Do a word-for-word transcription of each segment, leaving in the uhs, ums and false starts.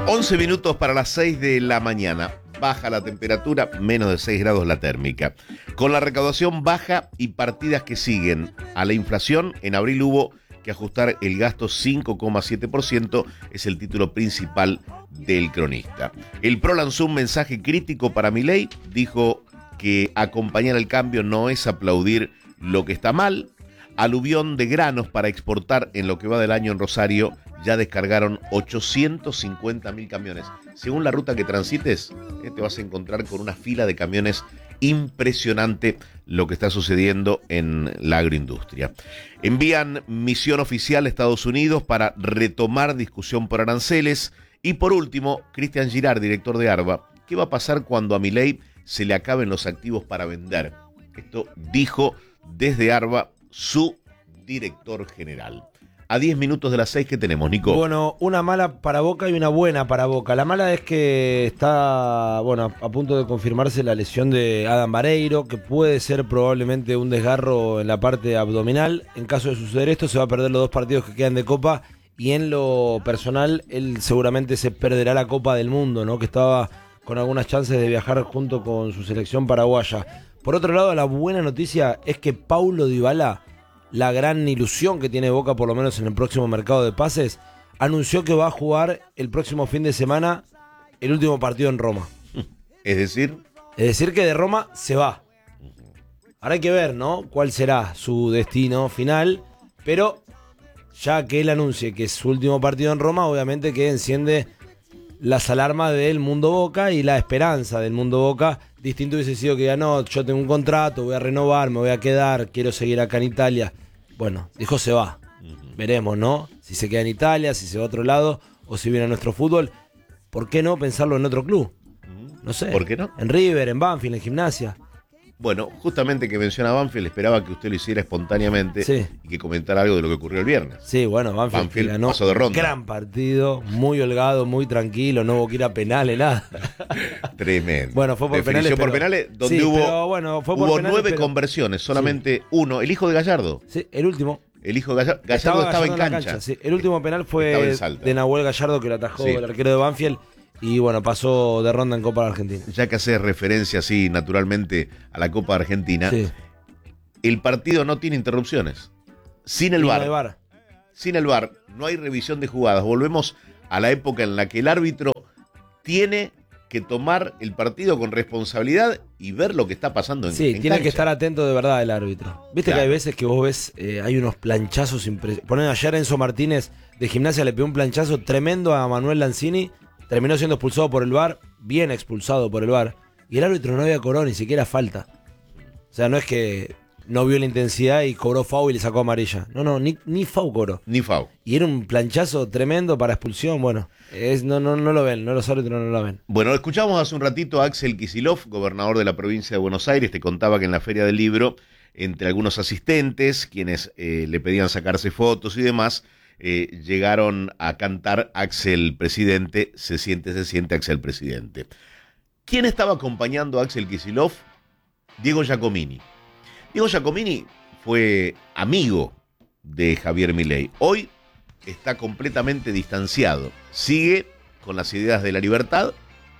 once minutos para las seis de la mañana. Baja la temperatura, menos de seis grados la térmica. Con la recaudación baja y partidas que siguen a la inflación, en abril hubo que ajustar el gasto cinco coma siete por ciento, es el título principal del cronista. El PRO lanzó un mensaje crítico para Milei, dijo que acompañar el cambio no es aplaudir lo que está mal. Aluvión de granos para exportar en lo que va del año en Rosario, ya descargaron ochocientos cincuenta mil camiones. Según la ruta que transites, eh, te vas a encontrar con una fila de camiones impresionante lo que está sucediendo en la agroindustria. Envían misión oficial a Estados Unidos para retomar discusión por aranceles. Y por último, Cristian Girard, director de ARBA, ¿qué va a pasar cuando a Milei se le acaben los activos para vender? Esto dijo desde ARBA su director general. A diez minutos de las seis que tenemos, Nico. Bueno, una mala para Boca y una buena para Boca. La mala es que está, bueno, a punto de confirmarse la lesión de Adam Vareiro, que puede ser probablemente un desgarro en la parte abdominal. En caso de suceder esto, se va a perder los dos partidos que quedan de Copa, y en lo personal, él seguramente se perderá la Copa del Mundo, ¿no? Que estaba con algunas chances de viajar junto con su selección paraguaya. Por otro lado, la buena noticia es que Paulo Dybala, la gran ilusión que tiene Boca, por lo menos en el próximo mercado de pases, anunció que va a jugar el próximo fin de semana el último partido en Roma. Es decir... Es decir que de Roma se va. Ahora hay que ver, ¿no?, cuál será su destino final, pero ya que él anuncie que es su último partido en Roma, obviamente que enciende las alarmas del mundo Boca y la esperanza del mundo Boca. Distinto hubiese sido que ya no, yo tengo un contrato, voy a renovar, me voy a quedar, quiero seguir acá en Italia. Bueno, dijo se va. Uh-huh. Veremos, ¿no? Si se queda en Italia, si se va a otro lado, o si viene a nuestro fútbol. ¿Por qué no pensarlo en otro club? Uh-huh. No sé. ¿Por qué no? En River, en Banfield, en Gimnasia. Bueno, justamente que menciona Banfield, esperaba que usted lo hiciera espontáneamente, sí, y que comentara algo de lo que ocurrió el viernes. Sí, bueno, Banfield, Banfield ganó pasó de ronda. Gran partido, muy holgado, muy tranquilo, no hubo que ir a penales, nada. Tremendo. Bueno, fue por Definición penales. por pero, penales, donde sí, hubo, pero, bueno, fue por hubo penales, nueve pero, conversiones, solamente sí, uno. El hijo de Gallardo. Sí, el último. El hijo de Gallardo, Gallardo estaba, estaba Gallardo en cancha. cancha sí. El último penal fue de Nahuel Gallardo, que lo atajó, sí, el arquero de Banfield. Y bueno, pasó de ronda en Copa de Argentina. Ya que hace referencia así naturalmente a la Copa de Argentina, sí, el partido no tiene interrupciones. Sin el V A R. V A R. Sin el V A R no hay revisión de jugadas. Volvemos a la época en la que el árbitro tiene que tomar el partido con responsabilidad y ver lo que está pasando en, sí, en tiene cancha. Que estar atento de verdad el árbitro. Viste, claro, que hay veces que vos ves, eh, hay unos planchazos impresionantes. Ponen ayer Enzo Martínez de Gimnasia, le pegó un planchazo tremendo a Manuel Lanzini. Terminó siendo expulsado por el V A R, bien expulsado por el V A R, y el árbitro no había cobrado ni siquiera falta. O sea, no es que no vio la intensidad y cobró foul y le sacó amarilla. No, no, ni, ni foul cobró. Ni foul. Y era un planchazo tremendo para expulsión. Bueno, es, no, no, no lo ven, no los árbitros no lo ven. Bueno, escuchamos hace un ratito a Axel Kicillof, gobernador de la provincia de Buenos Aires. Te contaba que en la Feria del Libro, entre algunos asistentes, quienes eh, le pedían sacarse fotos y demás, Eh, llegaron a cantar Axel Presidente, se siente, se siente Axel Presidente. ¿Quién estaba acompañando a Axel Kicillof? Diego Giacomini. Diego Giacomini fue amigo de Javier Milei. Hoy está completamente distanciado. Sigue con las ideas de la libertad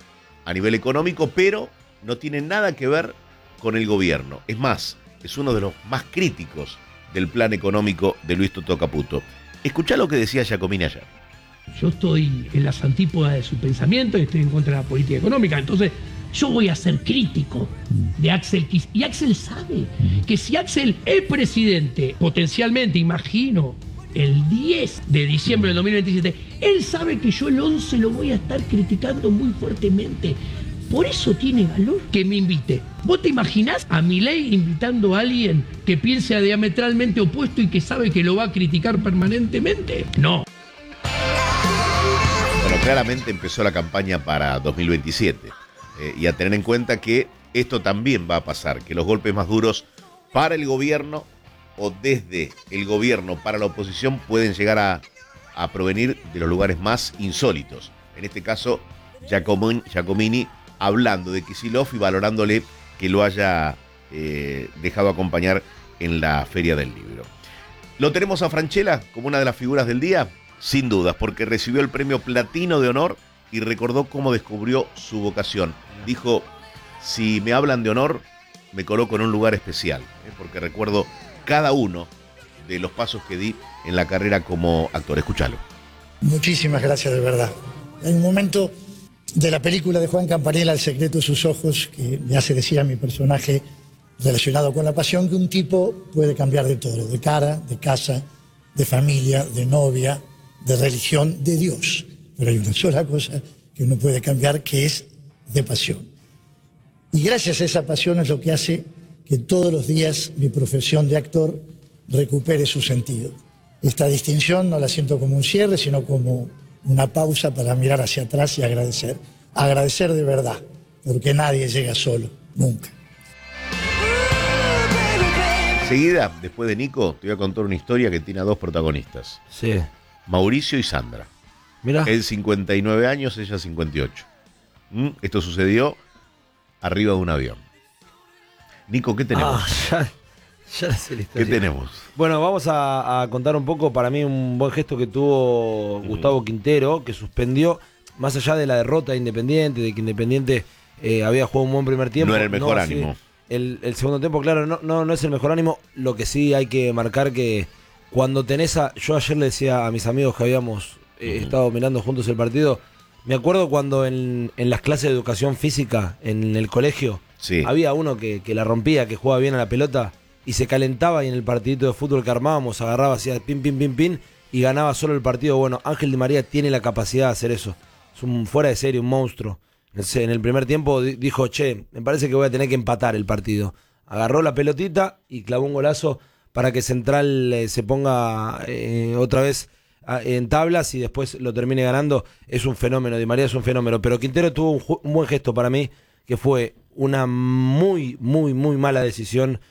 a nivel económico, pero no tiene nada que ver con el gobierno. Es más, es uno de los más críticos del plan económico de Luis Toto Caputo. Escuchá lo que decía Giacomini ayer. Yo estoy en las antípodas de su pensamiento y estoy en contra de la política económica. Entonces, yo voy a ser crítico de Axel Kicillof. Y Axel sabe que si Axel es presidente, potencialmente, imagino, el diez de diciembre del dos mil veintisiete, él sabe que yo el once lo voy a estar criticando muy fuertemente. Por eso tiene valor que me invite. ¿Vos te imaginás a Milei invitando a alguien que piense diametralmente opuesto y que sabe que lo va a criticar permanentemente? No. Bueno, claramente empezó la campaña para dos mil veintisiete. Eh, y a tener en cuenta que esto también va a pasar, que los golpes más duros para el gobierno o desde el gobierno para la oposición pueden llegar a, a provenir de los lugares más insólitos. En este caso, Giacomini, Giacomini hablando de Kicillof y valorándole que lo haya eh, dejado acompañar en la Feria del Libro. ¿Lo tenemos a Francella como una de las figuras del día? Sin dudas, porque recibió el premio Platino de Honor y recordó cómo descubrió su vocación. Dijo, si me hablan de honor, me coloco en un lugar especial, ¿eh? porque recuerdo cada uno de los pasos que di en la carrera como actor. Escúchalo. Muchísimas gracias, de verdad. Hay un momento de la película de Juan Campanella, El secreto de sus ojos, que me hace decir a mi personaje relacionado con la pasión que un tipo puede cambiar de todo, de cara, de casa, de familia, de novia, de religión, de Dios. Pero hay una sola cosa que uno puede cambiar, que es de pasión. Y gracias a esa pasión es lo que hace que todos los días mi profesión de actor recupere su sentido. Esta distinción no la siento como un cierre, sino como una pausa para mirar hacia atrás y agradecer. Agradecer de verdad, porque nadie llega solo, nunca. Enseguida, después de Nico, te voy a contar una historia que tiene a dos protagonistas. Sí. Mauricio y Sandra. Mirá. Él cincuenta y nueve años, ella cincuenta y ocho. ¿Mm? Esto sucedió arriba de un avión. Nico, ¿qué tenemos? Ah, ya, ya sé la historia. ¿Qué tenemos? Bueno, vamos a, a contar un poco, para mí, un buen gesto que tuvo Gustavo Quintero, que suspendió, más allá de la derrota de Independiente, de que Independiente eh, había jugado un buen primer tiempo. No era el mejor no, ánimo. Sí, el, el segundo tiempo, claro, no, no, no es el mejor ánimo. Lo que sí hay que marcar que cuando tenés a... Yo ayer le decía a mis amigos que habíamos eh, uh-huh. estado mirando juntos el partido, me acuerdo cuando en, en las clases de educación física, en el colegio, sí. había uno que, que la rompía, que jugaba bien a la pelota y se calentaba, y en el partidito de fútbol que armábamos agarraba, hacía pin, pin, pin, pin y ganaba solo el partido. Bueno, Ángel Di María tiene la capacidad de hacer eso. Es un fuera de serie, un monstruo. En el primer tiempo dijo, che, me parece que voy a tener que empatar el partido. Agarró la pelotita y clavó un golazo para que Central eh, se ponga eh, otra vez a, en tablas y después lo termine ganando. Es un fenómeno, Di María es un fenómeno. Pero Quintero tuvo un, un buen gesto para mí, que fue una muy, muy, muy mala decisión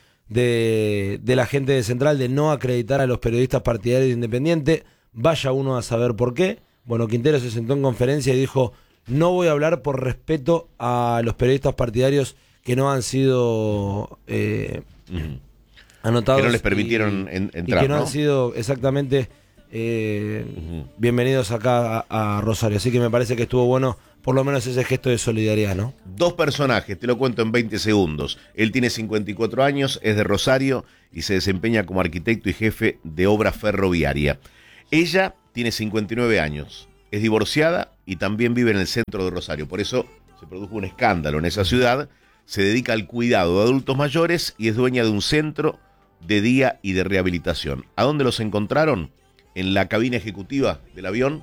de, de la gente de Central de no acreditar a los periodistas partidarios de Independiente. Vaya uno a saber por qué. Bueno, Quintero se sentó en conferencia y dijo, no voy a hablar por respeto a los periodistas partidarios que no han sido eh, uh-huh. anotados. Que no les permitieron y, en, entrar, y que no, ¿no? han sido exactamente eh, uh-huh. bienvenidos acá a, a Rosario. Así que me parece que estuvo bueno por lo menos ese gesto de solidaridad, ¿no? Dos personajes, te lo cuento en veinte segundos. Él tiene cincuenta y cuatro años, es de Rosario y se desempeña como arquitecto y jefe de obra ferroviaria. Ella tiene cincuenta y nueve años, es divorciada y también vive en el centro de Rosario. Por eso se produjo un escándalo en esa ciudad. Se dedica al cuidado de adultos mayores y es dueña de un centro de día y de rehabilitación. ¿A dónde los encontraron? En la cabina ejecutiva del avión,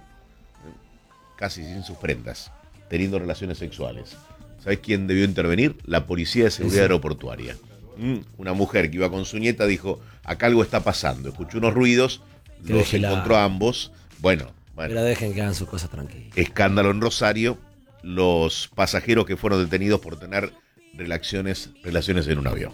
casi sin sus prendas, teniendo relaciones sexuales. ¿Sabés quién debió intervenir? La Policía de Seguridad sí. Aeroportuaria. Mm, una mujer que iba con su nieta dijo, acá algo está pasando. Escuchó unos ruidos, que los encontró la... a ambos. Bueno, bueno. Pero dejen que hagan sus cosas tranquilas. Escándalo en Rosario. Los pasajeros que fueron detenidos por tener relaciones, relaciones en un avión.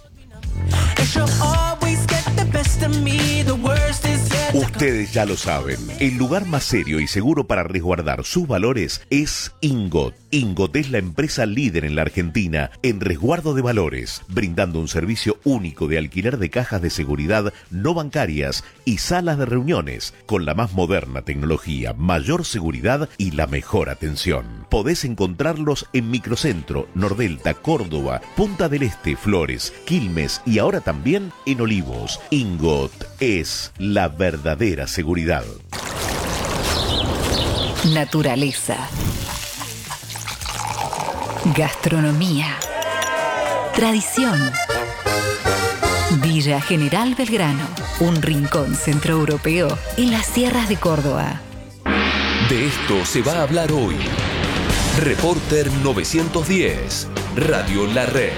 Ustedes ya lo saben, el lugar más serio y seguro para resguardar sus valores es Ingot. Ingot es la empresa líder en la Argentina en resguardo de valores, brindando un servicio único de alquiler de cajas de seguridad no bancarias y salas de reuniones, con la más moderna tecnología, mayor seguridad y la mejor atención. Podés encontrarlos en Microcentro, Nordelta, Córdoba, Punta del Este, Flores, Quilmes y ahora también en Olivos. Ingot es la verdadera seguridad. Naturaleza. Gastronomía. Tradición. Villa General Belgrano, un rincón centroeuropeo en las sierras de Córdoba. De esto se va a hablar hoy. Reporter novecientos diez, Radio La Red.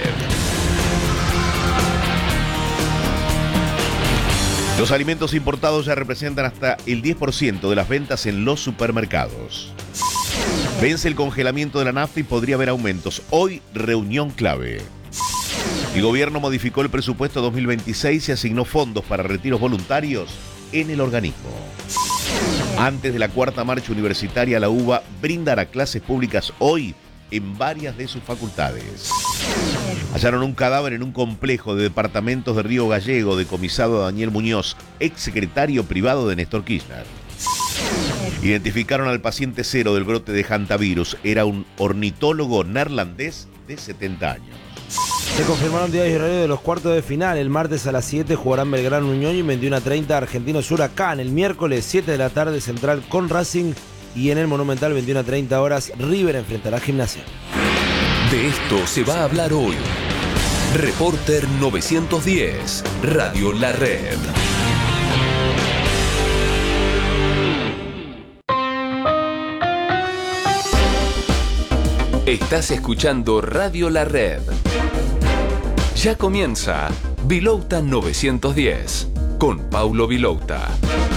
Los alimentos importados ya representan hasta el diez por ciento de las ventas en los supermercados. Vence el congelamiento de la nafta y podría haber aumentos. Hoy, reunión clave. El gobierno modificó el presupuesto dos mil veintiséis y asignó fondos para retiros voluntarios en el organismo. Antes de la cuarta marcha universitaria, la UBA brindará clases públicas hoy en varias de sus facultades. Hallaron un cadáver en un complejo de departamentos de Río Gallego, decomisado a Daniel Muñoz, exsecretario privado de Néstor Kirchner. Identificaron al paciente cero del brote de hantavirus. Era un ornitólogo neerlandés de setenta años. Se confirmaron días y horarios de los cuartos de final. El martes a las siete jugarán Belgrano Unión y veintiuno treinta Argentinos Huracán. El miércoles siete de la tarde Central con Racing y en el Monumental veintiuno treinta horas River enfrentará a Gimnasia. De esto se va a hablar hoy. Reporter novecientos diez, Radio La Red. Estás escuchando Radio La Red. Ya comienza Vilouta novecientos diez con Paulo Vilouta.